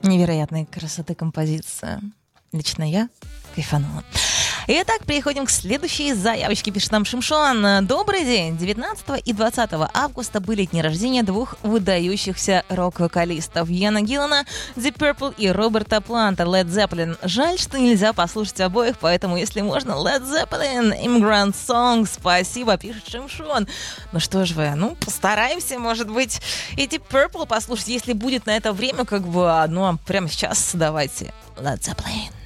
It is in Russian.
Невероятной красоты композиция. Лично я кайфанула. Итак, переходим к следующей заявочке. Пишет нам Шимшон. Добрый день. 19 и 20 августа были дни рождения двух выдающихся рок-вокалистов. Яна Гиллана, Deep Purple и Роберта Планта, Led Zeppelin. Жаль, что нельзя послушать обоих, поэтому, если можно, Led Zeppelin, Immigrant Song. Спасибо, пишет Шимшон. Ну что ж вы, постараемся, может быть, и Deep Purple послушать, если будет на это время, прямо сейчас давайте. Led Zeppelin.